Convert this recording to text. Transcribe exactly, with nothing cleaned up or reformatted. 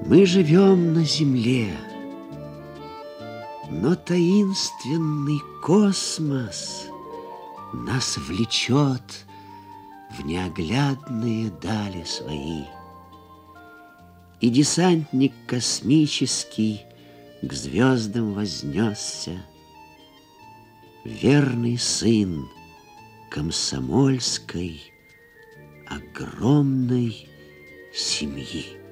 Мы живем на Земле, но таинственный космос нас влечет в неоглядные дали свои. И десантник космический к звездам вознесся, верный сын комсомольской огромной семьи.